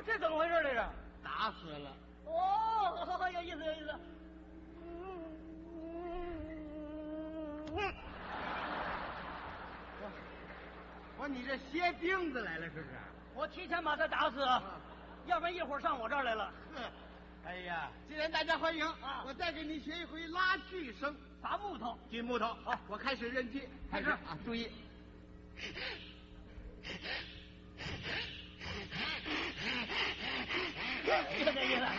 我这怎么回事来着？ 打死了。 哦，有意思有意思。 我你这歇钉子来了是不是？ 我提前把他打死，要不然一会儿上我这儿来了。 哎呀，既然大家欢迎啊，我再给你学一回拉锯声， 伐木头， 锯木头。好，我开始认锯， 开始啊，注意。 就这意思。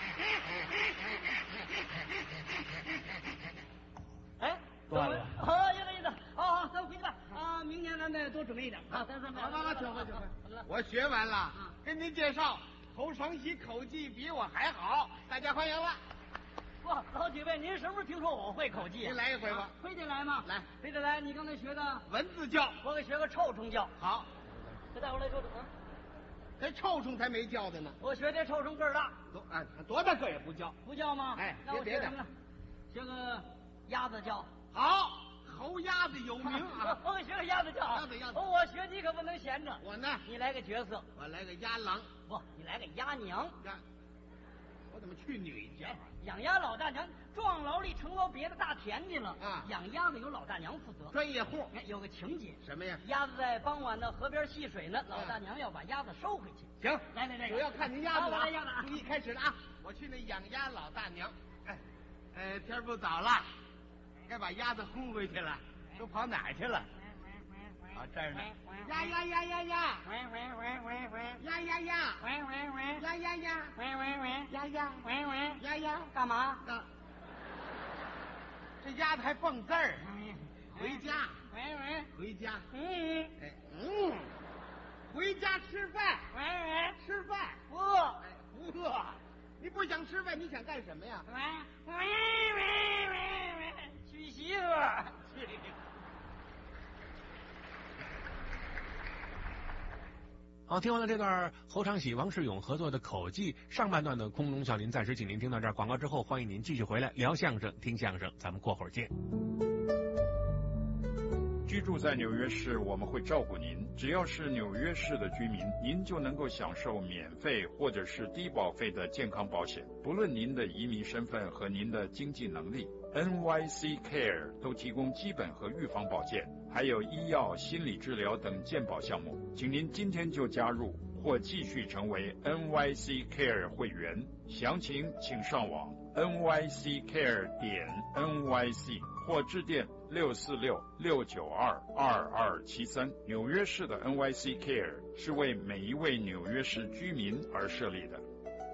哎， 断了。 好，有点意思。好，咱们回去吧。啊，明年咱再多准备一点。啊，咱好，请回。我学完了，跟您介绍，侯长喜口技比我还好，大家欢迎了。 哇，老几位，您什么时候听说我会口技？ 您来一回吧。 非得来吗？ 来， 非得来。你刚才学的文字叫， 我给学个臭虫叫。 好， 这大伙来说说啊。 这臭虫才没叫的呢。 我学这臭虫个儿大， 多大个也不叫， 不叫吗？ 哎， 那我学什么呢？学个鸭子叫。 好，侯鸭子有名啊。 我给学个鸭子叫。 鸭子。 我学你可不能闲着。 我呢？ 你来个角色。 我来个鸭郎。 不，你来个鸭娘。 我怎么去女家？ 养鸭老大娘壮劳力承包别的大田去了啊！ 养鸭子由老大娘负责， 专业户。 有个情节， 什么呀？ 鸭子在傍晚的河边戏水呢，老大娘要把鸭子收回去。 行， 来， 主要看您鸭子了。 鸭子， 注意开始了啊！我去那养鸭老大娘。天不早了，该把鸭子轰回去了，都跑哪儿去了？啊，这儿呢。呀呀呀呀呀！喂！呀呀呀！喂！呀呀呀！喂！呀呀！呀呀！ 干嘛？ 这鸭子还蹦字儿。回家。回家。回家吃饭。吃饭。不饿。你不想吃饭，你想干什么呀？ 娶媳妇儿。 好，听完了这段侯长喜、王世勇合作的口技上半段的空中笑林，暂时请您听到这儿。广告之后，欢迎您继续回来聊相声、听相声，咱们过会儿见。 居住在纽约市，我们会照顾您。只要是纽约市的居民，您就能够享受免费或者是低保费的健康保险，不论您的移民身份和您的经济能力。NYC Care 都提供基本和预防保健，还有医药、心理治疗等健保项目。请您今天就加入或继续成为 NYC Care 会员，详情请上网 nyccare.nyc 或致电646-692-2273。纽约市的 NYC Care 是为每一位纽约市居民而设立的。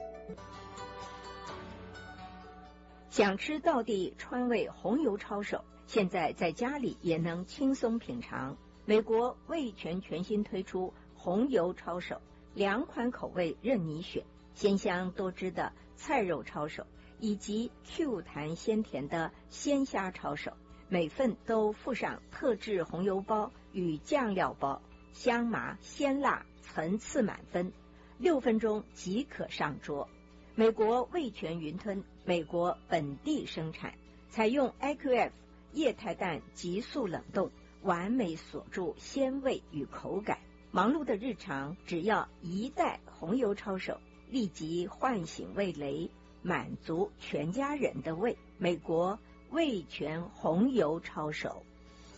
想吃道地川味红油抄手，现在在家里也能轻松品尝。美国味全全新推出红油抄手，2款口味任你选，鲜香多汁的菜肉抄手，以及 Q 弹鲜甜的鲜虾抄手，每份都附上特制红油包与酱料包，香麻鲜辣层次满分，6分钟即可上桌。美国味全云吞，美国本地生产，采用 IQF 液态氮急速冷冻，完美锁住鲜味与口感。忙碌的日常，只要1袋红油抄手，立即唤醒味蕾，满足全家人的胃。美国味全红油抄手。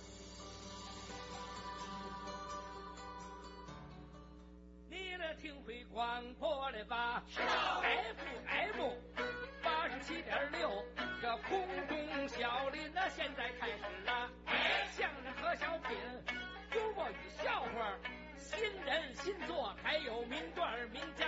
广播的吧 FM 87.6，这空中小林呢现在开始了，相声和小品，幽默与笑话，新人新作，还有名段名家